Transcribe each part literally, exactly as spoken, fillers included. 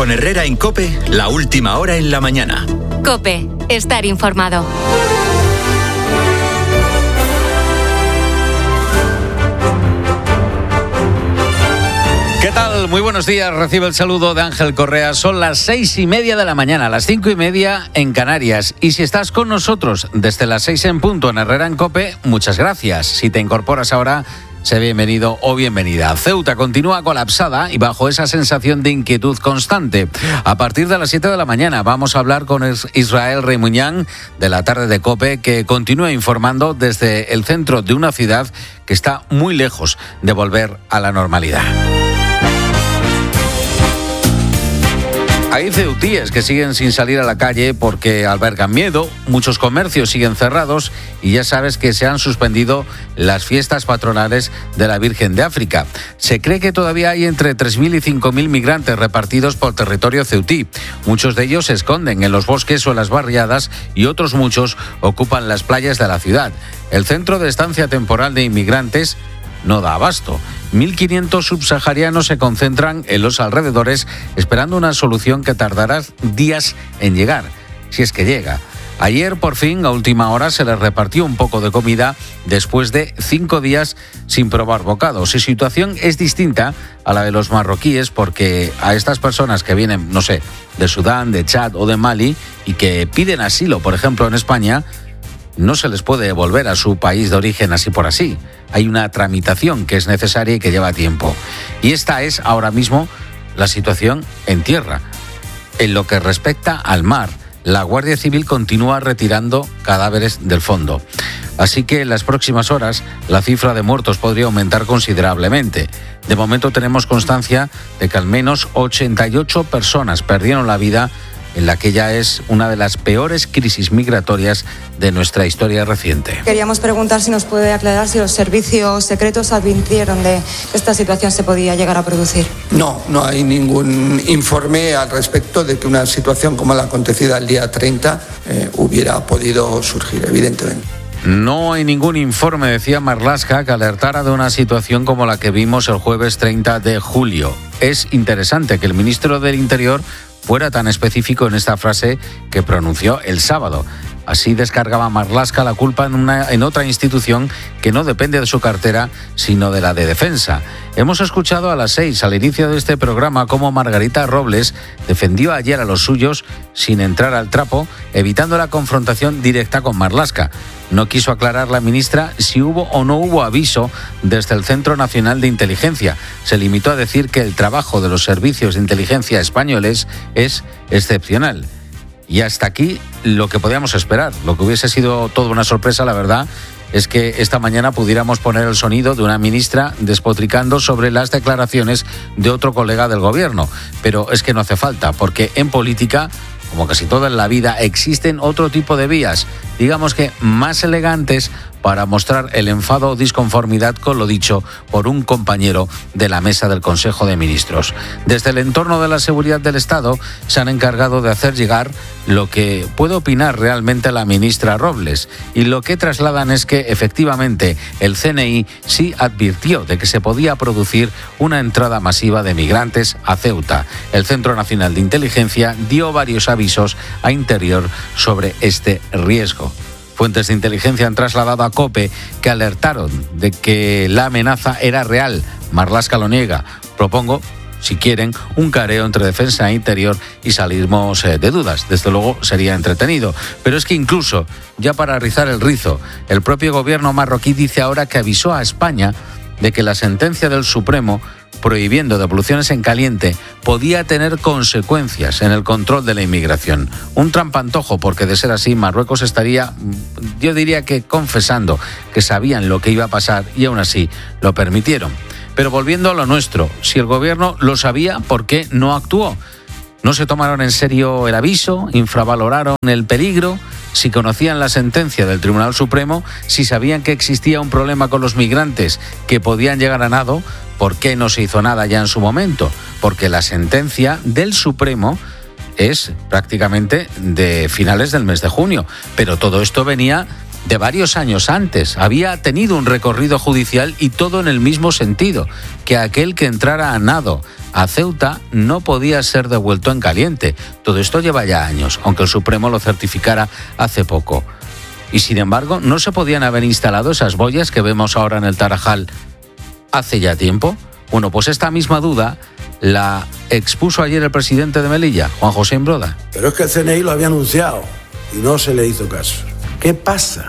Con Herrera en COPE, la última hora en la mañana. COPE, estar informado. ¿Qué tal? Muy buenos días. Recibe el saludo de Ángel Correa. Son las seis y media de la mañana, las cinco y media en Canarias. Y si estás con nosotros desde las seis en punto en Herrera en COPE, muchas gracias. Si te incorporas ahora, sé bienvenido o bienvenida. Ceuta continúa colapsada y bajo esa sensación de inquietud constante. A partir de las siete de la mañana vamos a hablar con Israel Reimuñán de la tarde de COPE, que continúa informando desde el centro de una ciudad que está muy lejos de volver a la normalidad. Hay ceutíes que siguen sin salir a la calle porque albergan miedo, muchos comercios siguen cerrados y ya sabes que se han suspendido las fiestas patronales de la Virgen de África. Se cree que todavía hay entre tres mil y cinco mil migrantes repartidos por territorio ceutí. Muchos de ellos se esconden en los bosques o en las barriadas y otros muchos ocupan las playas de la ciudad. El centro de estancia temporal de inmigrantes no da abasto. mil quinientos subsaharianos se concentran en los alrededores esperando una solución que tardará días en llegar, si es que llega. Ayer, por fin, a última hora, se les repartió un poco de comida después de cinco días sin probar bocados. Su situación es distinta a la de los marroquíes porque a estas personas que vienen, no sé, de Sudán, de Chad o de Mali y que piden asilo, por ejemplo, en España, no se les puede devolver a su país de origen así por así. Hay una tramitación que es necesaria y que lleva tiempo. Y esta es ahora mismo la situación en tierra. En lo que respecta al mar, la Guardia Civil continúa retirando cadáveres del fondo. Así que en las próximas horas la cifra de muertos podría aumentar considerablemente. De momento tenemos constancia de que al menos ochenta y ocho personas perdieron la vida en la que ya es una de las peores crisis migratorias de nuestra historia reciente. Queríamos preguntar si nos puede aclarar si los servicios secretos advirtieron de que esta situación se podía llegar a producir. No, no hay ningún informe al respecto de que una situación como la acontecida el día treinta eh, hubiera podido surgir, evidentemente. No hay ningún informe, decía Marlaska, que alertara de una situación como la que vimos el jueves treinta de julio. Es interesante que el ministro del Interior fuera tan específico en esta frase que pronunció el sábado. Así descargaba Marlaska la culpa en, una, en otra institución que no depende de su cartera, sino de la de defensa. Hemos escuchado a las seis, al inicio de este programa, cómo Margarita Robles defendió ayer a los suyos sin entrar al trapo, evitando la confrontación directa con Marlaska. No quiso aclarar la ministra si hubo o no hubo aviso desde el Centro Nacional de Inteligencia. Se limitó a decir que el trabajo de los servicios de inteligencia españoles es excepcional. Y hasta aquí lo que podíamos esperar. Lo que hubiese sido toda una sorpresa, la verdad, es que esta mañana pudiéramos poner el sonido de una ministra despotricando sobre las declaraciones de otro colega del gobierno. Pero es que no hace falta, porque en política, como casi toda en la vida, existen otro tipo de vías, digamos que más elegantes, para mostrar el enfado o disconformidad con lo dicho por un compañero de la mesa del Consejo de Ministros. Desde el entorno de la seguridad del Estado se han encargado de hacer llegar lo que puede opinar realmente la ministra Robles, y lo que trasladan es que efectivamente el C N I sí advirtió de que se podía producir una entrada masiva de migrantes a Ceuta. El Centro Nacional de Inteligencia dio varios avisos a Interior sobre este riesgo. Fuentes de inteligencia han trasladado a COPE que alertaron de que la amenaza era real. Marlaska lo niega. Propongo, si quieren, un careo entre defensa e interior y salimos de dudas. Desde luego sería entretenido. Pero es que incluso, ya para rizar el rizo, el propio gobierno marroquí dice ahora que avisó a España de que la sentencia del Supremo prohibiendo devoluciones en caliente podía tener consecuencias en el control de la inmigración. Un trampantojo, porque de ser así Marruecos estaría, yo diría que confesando que sabían lo que iba a pasar y aún así lo permitieron. Pero volviendo a lo nuestro, si el gobierno lo sabía, ¿por qué no actuó? ¿No se tomaron en serio el aviso? ¿Infravaloraron el peligro? Si conocían la sentencia del Tribunal Supremo, si sabían que existía un problema con los migrantes que podían llegar a nado, ¿por qué no se hizo nada ya en su momento? Porque la sentencia del Supremo es prácticamente de finales del mes de junio. Pero todo esto venía de varios años antes. Había tenido un recorrido judicial y todo en el mismo sentido, que aquel que entrara a nado a Ceuta no podía ser devuelto en caliente. Todo esto lleva ya años, aunque el Supremo lo certificara hace poco. Y sin embargo, no se podían haber instalado esas boyas que vemos ahora en el Tarajal hace ya tiempo. Bueno, pues esta misma duda la expuso ayer el presidente de Melilla, Juan José Imbroda. Pero es que el C N I lo había anunciado y no se le hizo caso. ¿Qué pasa?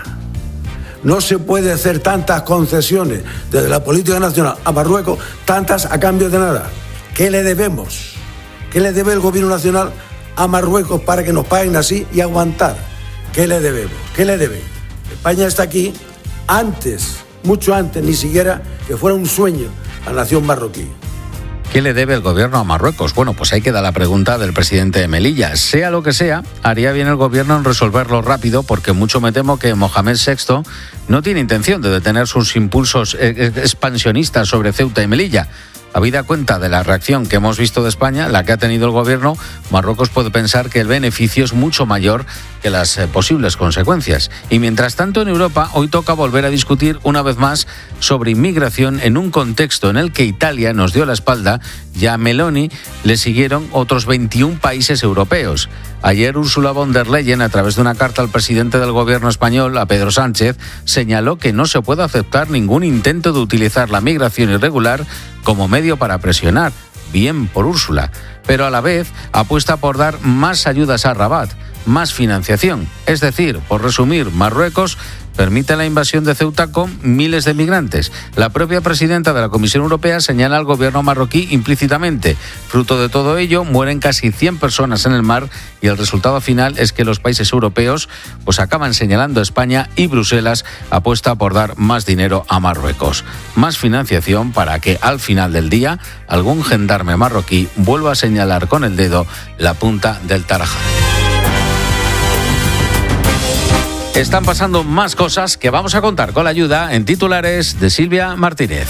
No se puede hacer tantas concesiones desde la política nacional a Marruecos, tantas a cambio de nada. ¿Qué le debemos? ¿Qué le debe el gobierno nacional a Marruecos para que nos paguen así y aguantar? ¿Qué le debemos? ¿Qué le debe? España está aquí antes, mucho antes, ni siquiera que fuera un sueño a la nación marroquí. ¿Qué le debe el gobierno a Marruecos? Bueno, pues ahí queda la pregunta del presidente de Melilla. Sea lo que sea, haría bien el gobierno en resolverlo rápido, porque mucho me temo que Mohamed sexto no tiene intención de detener sus impulsos expansionistas sobre Ceuta y Melilla. Habida cuenta de la reacción que hemos visto de España, la que ha tenido el gobierno, Marruecos puede pensar que el beneficio es mucho mayor que las eh, posibles consecuencias. Y mientras tanto, en Europa, hoy toca volver a discutir una vez más sobre inmigración en un contexto en el que Italia nos dio la espalda y a Meloni le siguieron otros veintiún países europeos. Ayer Ursula von der Leyen, a través de una carta al presidente del gobierno español, a Pedro Sánchez, señaló que no se puede aceptar ningún intento de utilizar la migración irregular como medio para presionar. Bien por Úrsula, pero a la vez apuesta por dar más ayudas a Rabat, más financiación. Es decir, por resumir, Marruecos permite la invasión de Ceuta con miles de migrantes. La propia presidenta de la Comisión Europea señala al gobierno marroquí implícitamente. Fruto de todo ello, mueren casi cien personas en el mar y el resultado final es que los países europeos pues acaban señalando a España y Bruselas apuesta por dar más dinero a Marruecos. Más financiación para que al final del día algún gendarme marroquí vuelva a señalar con el dedo la punta del Tarajal. Están pasando más cosas que vamos a contar con la ayuda en titulares de Silvia Martínez.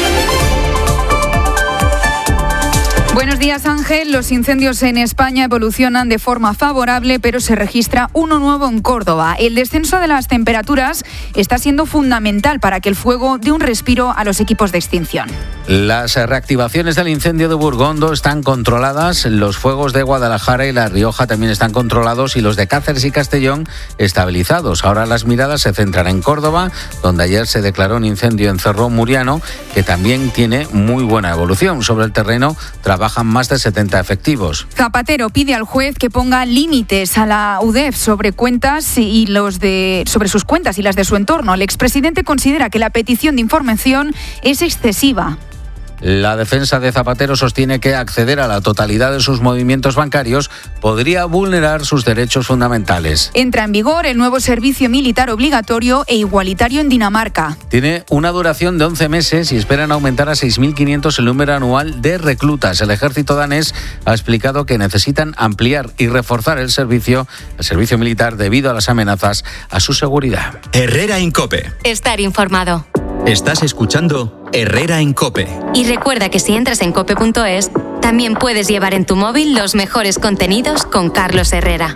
Buenos días, Ángel. Los incendios en España evolucionan de forma favorable, pero se registra uno nuevo en Córdoba. El descenso de las temperaturas está siendo fundamental para que el fuego dé un respiro a los equipos de extinción. Las reactivaciones del incendio de Burgondo están controladas, los fuegos de Guadalajara y La Rioja también están controlados y los de Cáceres y Castellón estabilizados. Ahora las miradas se centran en Córdoba, donde ayer se declaró un incendio en Cerro Muriano, que también tiene muy buena evolución. Sobre el terreno trabajan más de setenta efectivos. Zapatero pide al juez que ponga límites a la U D E F sobre cuentas y los de sobre sus cuentas y las de su entorno. El expresidente considera que la petición de información es excesiva. La defensa de Zapatero sostiene que acceder a la totalidad de sus movimientos bancarios podría vulnerar sus derechos fundamentales. Entra en vigor el nuevo servicio militar obligatorio e igualitario en Dinamarca. Tiene una duración de once meses y esperan aumentar a seis mil quinientos el número anual de reclutas. El ejército danés ha explicado que necesitan ampliar y reforzar el servicio, el servicio militar debido a las amenazas a su seguridad. Herrera en COPE. Estar informado. Estás escuchando Herrera en COPE. Y recuerda que si entras en cope punto es, también puedes llevar en tu móvil los mejores contenidos con Carlos Herrera.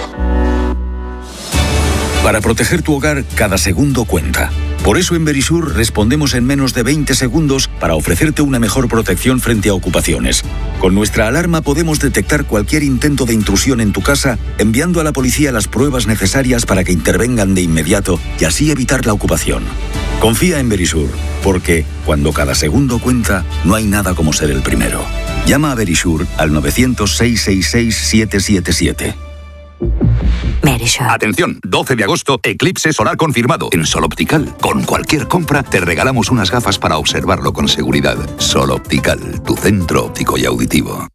Para proteger tu hogar, cada segundo cuenta. Por eso en Verisur respondemos en menos de veinte segundos para ofrecerte una mejor protección frente a ocupaciones. Con nuestra alarma podemos detectar cualquier intento de intrusión en tu casa, enviando a la policía las pruebas necesarias para que intervengan de inmediato y así evitar la ocupación. Confía en Verisur, porque cuando cada segundo cuenta, no hay nada como ser el primero. Llama a Verisur al nueve cero cero, seis seis seis, siete siete siete. Verisur. Atención, doce de agosto, eclipse solar confirmado en Sol Optical. Con cualquier compra te regalamos unas gafas para observarlo con seguridad. Sol Optical, tu centro óptico y auditivo.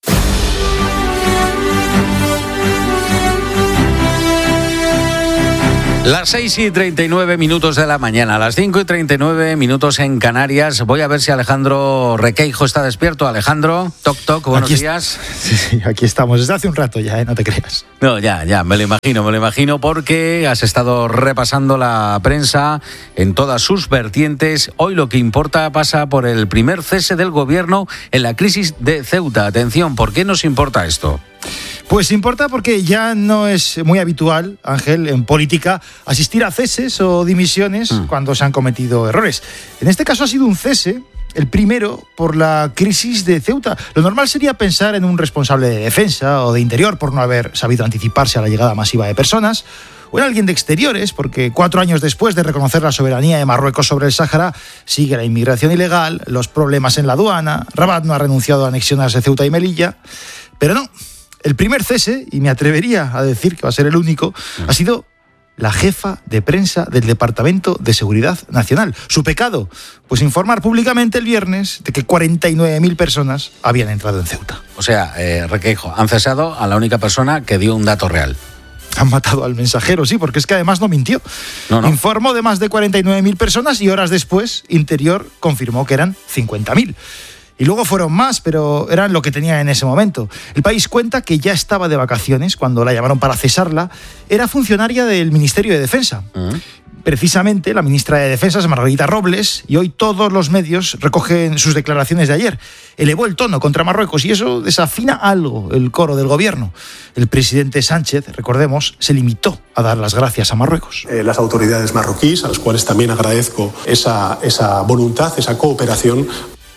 Las seis y treinta y nueve minutos de la mañana, las cinco y treinta y nueve minutos en Canarias. Voy a ver si Alejandro Requeijo está despierto. Alejandro, toc toc, buenos aquí días. Sí, sí, aquí estamos, desde hace un rato ya, ¿eh? No te creas. No, ya, ya, me lo imagino, me lo imagino porque has estado repasando la prensa en todas sus vertientes. Hoy lo que importa pasa por el primer cese del gobierno en la crisis de Ceuta. Atención, ¿por qué nos importa esto? Pues importa porque ya no es muy habitual, Ángel, en política, asistir a ceses o dimisiones mm. cuando se han cometido errores. En este caso ha sido un cese, el primero, por la crisis de Ceuta. Lo normal sería pensar en un responsable de defensa o de interior por no haber sabido anticiparse a la llegada masiva de personas, o en alguien de exteriores, porque cuatro años después de reconocer la soberanía de Marruecos sobre el Sáhara, sigue la inmigración ilegal, los problemas en la aduana, Rabat no ha renunciado a anexionarse Ceuta y Melilla, pero no. El primer cese, y me atrevería a decir que va a ser el único, ha sido la jefa de prensa del Departamento de Seguridad Nacional. Su pecado, pues informar públicamente el viernes de que cuarenta y nueve mil personas habían entrado en Ceuta. O sea, eh, Requeijo, han cesado a la única persona que dio un dato real. Han matado al mensajero, sí, porque es que además no mintió. No, no. Informó de más de cuarenta y nueve mil personas y horas después, Interior confirmó que eran cincuenta mil. Y luego fueron más, pero eran lo que tenía en ese momento. El país cuenta que ya estaba de vacaciones cuando la llamaron para cesarla. Era funcionaria del Ministerio de Defensa. Uh-huh. Precisamente la ministra de Defensa es Margarita Robles y hoy todos los medios recogen sus declaraciones de ayer. Elevó el tono contra Marruecos y eso desafina algo el coro del gobierno. El presidente Sánchez, recordemos, se limitó a dar las gracias a Marruecos. Eh, las autoridades marroquíes, a las cuales también agradezco esa, esa voluntad, esa cooperación.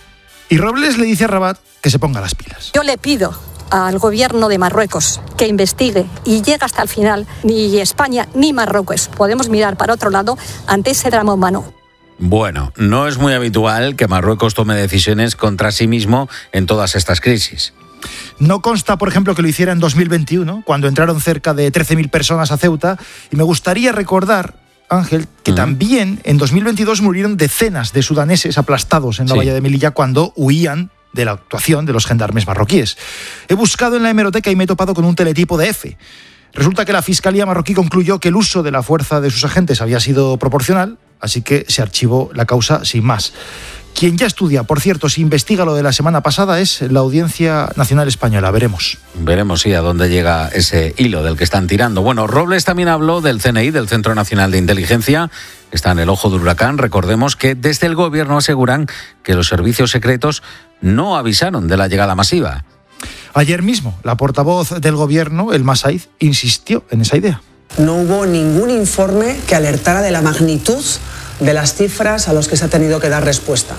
Y Robles le dice a Rabat que se ponga las pilas. Yo le pido al gobierno de Marruecos que investigue y llegue hasta el final. Ni España ni Marruecos podemos mirar para otro lado ante ese drama humano. Bueno, no es muy habitual que Marruecos tome decisiones contra sí mismo en todas estas crisis. No consta, por ejemplo, que lo hiciera en dos mil veintiuno, cuando entraron cerca de trece mil personas a Ceuta, y me gustaría recordar, Ángel, que uh-huh. también en dos mil veintidós murieron decenas de sudaneses aplastados en la sí. bahía de Melilla cuando huían de la actuación de los gendarmes marroquíes. He buscado en la hemeroteca y me he topado con un teletipo de F. Resulta que la Fiscalía marroquí concluyó que el uso de la fuerza de sus agentes había sido proporcional, así que se archivó la causa sin más. Quien ya estudia, por cierto, si investiga lo de la semana pasada, es la Audiencia Nacional Española. Veremos. Veremos, sí, a dónde llega ese hilo del que están tirando. Bueno, Robles también habló del C N I, del Centro Nacional de Inteligencia. Está en el ojo del huracán. Recordemos que desde el gobierno aseguran que los servicios secretos no avisaron de la llegada masiva. Ayer mismo, la portavoz del gobierno, Elma Said, insistió en esa idea. No hubo ningún informe que alertara de la magnitud de las cifras a los que se ha tenido que dar respuesta.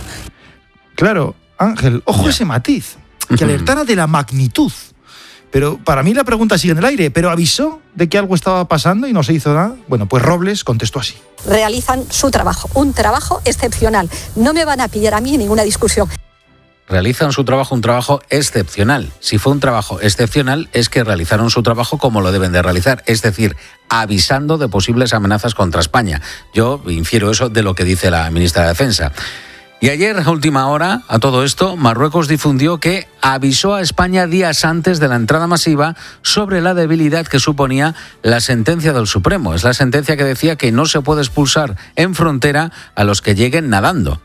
Claro, Ángel, ojo ya. Ese matiz, que alertara de la magnitud. Pero para mí la pregunta sigue en el aire, ¿pero avisó de que algo estaba pasando y no se hizo nada? Bueno, pues Robles contestó así. Realizan su trabajo, un trabajo excepcional. No me van a pillar a mí en ninguna discusión. Realizan su trabajo, un trabajo excepcional. Si fue un trabajo excepcional, es que realizaron su trabajo como lo deben de realizar, es decir, avisando de posibles amenazas contra España. Yo infiero eso de lo que dice la ministra de Defensa. Y ayer, a última hora, a todo esto, Marruecos difundió que avisó a España días antes de la entrada masiva sobre la debilidad que suponía la sentencia del Supremo. Es la sentencia que decía que no se puede expulsar en frontera a los que lleguen nadando.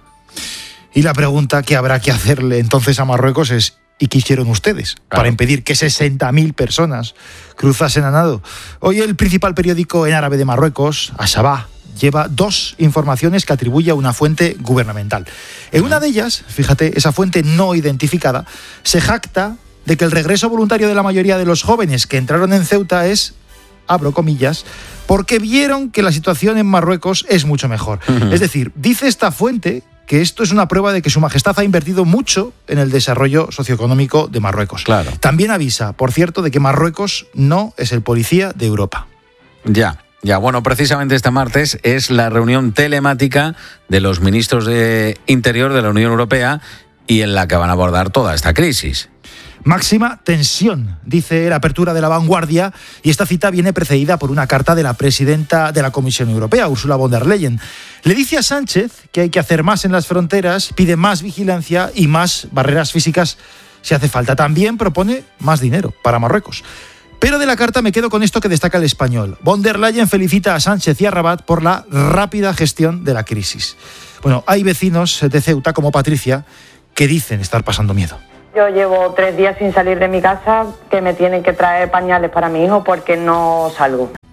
Y la pregunta que habrá que hacerle entonces a Marruecos es ¿y qué hicieron ustedes claro. para impedir que sesenta mil personas cruzasen a nado? Hoy el principal periódico en árabe de Marruecos, Ashabah, lleva dos informaciones que atribuye a una fuente gubernamental. En una de ellas, fíjate, esa fuente no identificada, se jacta de que el regreso voluntario de la mayoría de los jóvenes que entraron en Ceuta es, abro comillas, porque vieron que la situación en Marruecos es mucho mejor. Uh-huh. Es decir, dice esta fuente que esto es una prueba de que Su Majestad ha invertido mucho en el desarrollo socioeconómico de Marruecos. Claro. También avisa, por cierto, de que Marruecos no es el policía de Europa. Ya, ya. Bueno, precisamente este martes es la reunión telemática de los ministros de Interior de la Unión Europea y en la que van a abordar toda esta crisis. Máxima tensión, dice la apertura de La Vanguardia, y esta cita viene precedida por una carta de la presidenta de la Comisión Europea, Ursula von der Leyen. Le dice a Sánchez que hay que hacer más en las fronteras, pide más vigilancia y más barreras físicas si hace falta. También propone más dinero para Marruecos. Pero de la carta me quedo con esto que destaca el Español. Von der Leyen felicita a Sánchez y a Rabat por la rápida gestión de la crisis. Bueno, hay vecinos de Ceuta, como Patricia, que dicen estar pasando miedo. Yo llevo tres días sin salir de mi casa, que me tienen que traer pañales para mi hijo porque no salgo.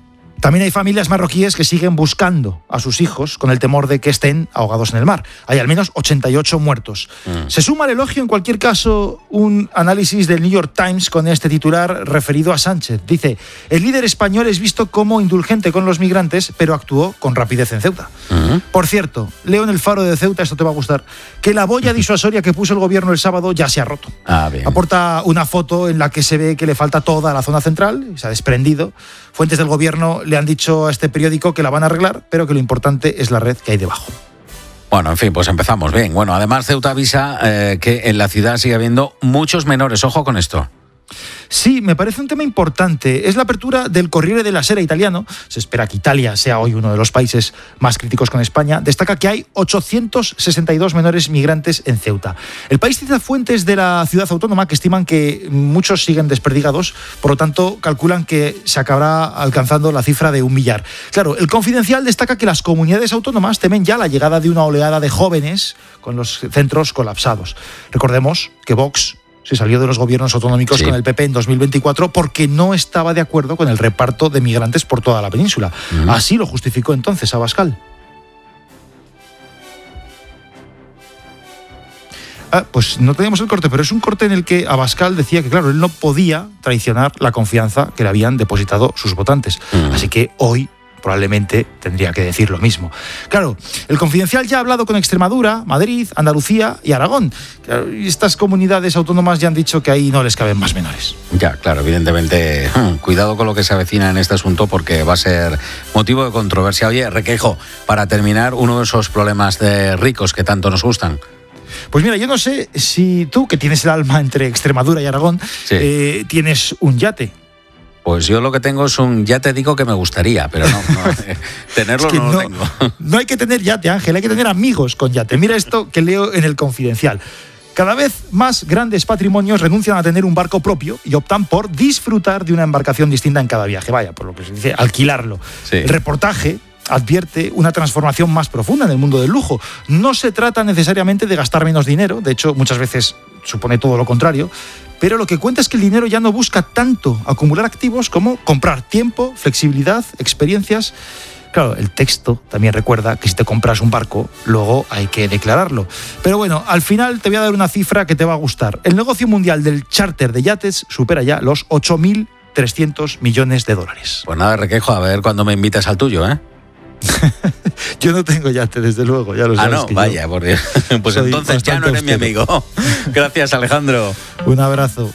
También hay familias marroquíes que siguen buscando a sus hijos con el temor de que estén ahogados en el mar. Hay al menos ochenta y ocho muertos. Mm. Se suma al elogio, en cualquier caso, un análisis del New York Times con este titular referido a Sánchez. Dice, el líder español es visto como indulgente con los migrantes, pero actuó con rapidez en Ceuta. Mm. Por cierto, leo en el Faro de Ceuta, esto te va a gustar, que la boya disuasoria que puso el gobierno el sábado ya se ha roto. Ah, bien. Aporta una foto en la que se ve que le falta toda la zona central, se ha desprendido. Fuentes del gobierno le han dicho a este periódico que la van a arreglar, pero que lo importante es la red que hay debajo. Bueno, en fin, pues empezamos bien. Bueno, además Ceuta avisa eh, que en la ciudad sigue habiendo muchos menores. Ojo con esto. Sí, me parece un tema importante. Es la apertura del Corriere della Sera italiano. Se espera que Italia sea hoy uno de los países más críticos con España. Destaca que hay ochocientos sesenta y dos menores migrantes en Ceuta. El país cita fuentes de la ciudad autónoma que estiman que muchos siguen desperdigados. Por lo tanto, calculan que se acabará alcanzando la cifra de un millar. Claro, el Confidencial destaca que las comunidades autónomas temen ya la llegada de una oleada de jóvenes con los centros colapsados. Recordemos que Vox se salió de los gobiernos autonómicos sí. con el P P en dos mil veinticuatro porque no estaba de acuerdo con el reparto de migrantes por toda la península. Mm. Así lo justificó entonces Abascal. Ah, pues no teníamos el corte, pero es un corte en el que Abascal decía que, claro, él no podía traicionar la confianza que le habían depositado sus votantes. Mm. Así que hoy probablemente tendría que decir lo mismo. Claro, el Confidencial ya ha hablado con Extremadura, Madrid, Andalucía y Aragón. Claro, y estas comunidades autónomas ya han dicho que ahí no les caben más menores. Ya, claro, evidentemente, cuidado con lo que se avecina en este asunto porque va a ser motivo de controversia. Oye, Requeijo, para terminar, uno de esos problemas de ricos que tanto nos gustan. Pues mira, yo no sé si tú, que tienes el alma entre Extremadura y Aragón, sí. eh, tienes un yate. Pues yo lo que tengo es un, ya te digo que me gustaría, pero no, no tenerlo es que no, no lo tengo. No hay que tener yate, Ángel, hay que tener amigos con yate. Mira esto que leo en el Confidencial. Cada vez más grandes patrimonios renuncian a tener un barco propio y optan por disfrutar de una embarcación distinta en cada viaje. Vaya, por lo que se dice, alquilarlo. Sí. El reportaje advierte una transformación más profunda en el mundo del lujo. No se trata necesariamente de gastar menos dinero, de hecho muchas veces supone todo lo contrario, pero lo que cuenta es que el dinero ya no busca tanto acumular activos como comprar tiempo, flexibilidad, experiencias. Claro, el texto también recuerda que si te compras un barco, luego hay que declararlo. Pero bueno, al final te voy a dar una cifra que te va a gustar. El negocio mundial del charter de yates supera ya los ocho mil trescientos millones de dólares. Pues nada, Requeijo, a ver cuándo me invitas al tuyo, ¿eh? Yo no tengo yate, desde luego, ya lo sabes. Ah, no, que vaya, por Dios. Pues entonces ya no eres mi amigo. Gracias, Alejandro. Un abrazo.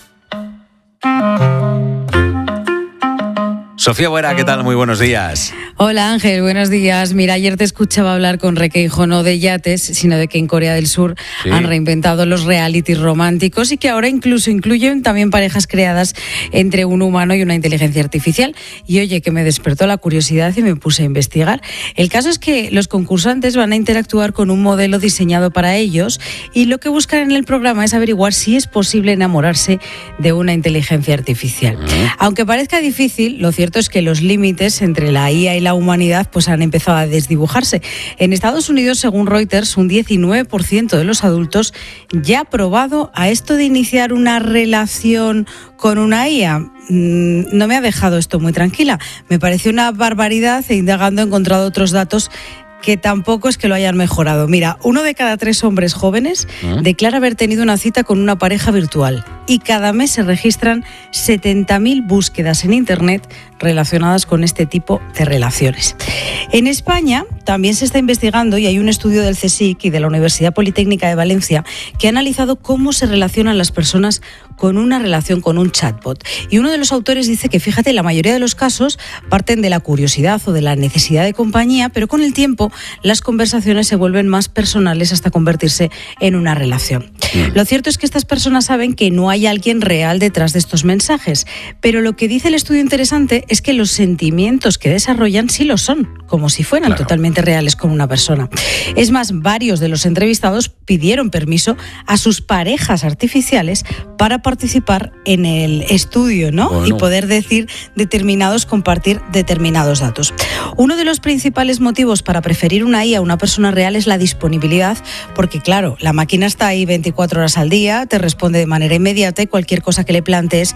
Sofía Buera, ¿qué tal? Muy buenos días. Hola Ángel, buenos días. Mira, ayer te escuchaba hablar con Requeijo no de yates, sino de que en Corea del Sur sí. han reinventado los realities románticos y que ahora incluso incluyen también parejas creadas entre un humano y una inteligencia artificial. Y oye, que me despertó la curiosidad y me puse a investigar. El caso es que los concursantes van a interactuar con un modelo diseñado para ellos y lo que buscan en el programa es averiguar si es posible enamorarse de una inteligencia artificial. Mm. Aunque parezca difícil, lo cierto es que los límites entre la I A y la humanidad pues han empezado a desdibujarse. En Estados Unidos, según Reuters, un diecinueve por ciento de los adultos ya ha probado a esto de iniciar una relación con una I A. No me ha dejado esto muy tranquila. Me pareció una barbaridad e indagando he encontrado otros datos que tampoco es que lo hayan mejorado. Mira, uno de cada tres hombres jóvenes ¿Mm? declara haber tenido una cita con una pareja virtual y cada mes se registran setenta mil búsquedas en Internet relacionadas con este tipo de relaciones. En España también se está investigando y hay un estudio del CSIC y de la Universidad Politécnica de Valencia que ha analizado cómo se relacionan las personas con una relación con un chatbot. Y uno de los autores dice que, fíjate, la mayoría de los casos parten de la curiosidad o de la necesidad de compañía, pero con el tiempo las conversaciones se vuelven más personales hasta convertirse en una relación. Mm. Lo cierto es que estas personas saben que no hay alguien real detrás de estos mensajes, pero lo que dice el estudio interesante es que los sentimientos que desarrollan sí lo son, como si fueran claro. totalmente reales con una persona. Es más, varios de los entrevistados pidieron permiso a sus parejas artificiales para participar en el estudio, ¿no? Bueno. Y poder decir determinados, compartir determinados datos. Uno de los principales motivos para preferir una I A a una persona real es la disponibilidad, porque claro, la máquina está ahí veinticuatro horas al día, te responde de manera inmediata y cualquier cosa que le plantees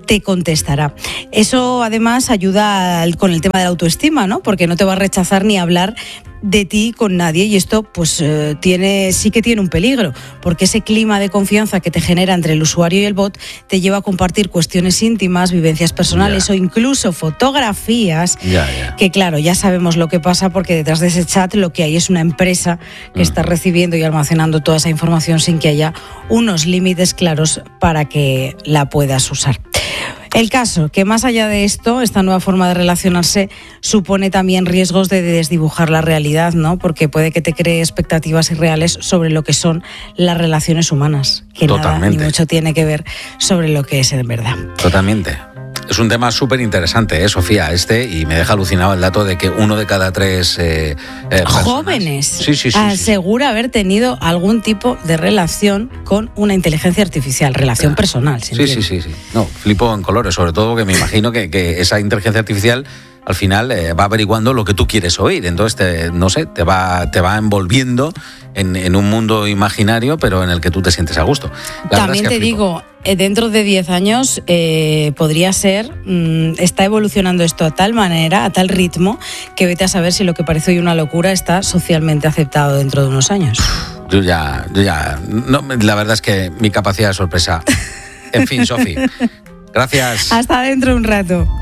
te contestará. Eso además ayuda al, con el tema de la autoestima, ¿no? Porque no te va a rechazar ni hablar de ti con nadie, y esto pues eh, tiene sí que tiene un peligro, porque ese clima de confianza que te genera entre el usuario y el bot te lleva a compartir cuestiones íntimas, vivencias personales yeah. o incluso fotografías yeah, yeah. que claro, ya sabemos lo que pasa, porque detrás de ese chat lo que hay es una empresa que mm. está recibiendo y almacenando toda esa información sin que haya unos límites claros para que la puedas usar. El caso, que más allá de esto, esta nueva forma de relacionarse supone también riesgos de desdibujar la realidad, ¿no? Porque puede que te cree expectativas irreales sobre lo que son las relaciones humanas, que Totalmente. nada ni mucho tiene que ver sobre lo que es en verdad. Totalmente. Es un tema súper interesante, ¿eh, Sofía? Este, y me deja alucinado el dato de que uno de cada tres eh, eh, jóvenes sí, sí, sí, asegura sí, sí. haber tenido algún tipo de relación con una inteligencia artificial, relación personal. Sí, sí, sí, sí. No, flipo en colores, sobre todo que me imagino que, que esa inteligencia artificial al final eh, va averiguando lo que tú quieres oír. Entonces, te, no sé, te va, te va envolviendo en, en un mundo imaginario, pero en el que tú te sientes a gusto. La También es que te flipo. digo, eh, dentro de diez años eh, podría ser, mmm, está evolucionando esto a tal manera, a tal ritmo, que vete a saber si lo que parece hoy una locura está socialmente aceptado dentro de unos años. Yo ya, yo ya, no, la verdad es que mi capacidad de sorpresa. En fin, Sofi, gracias. Hasta dentro de un rato.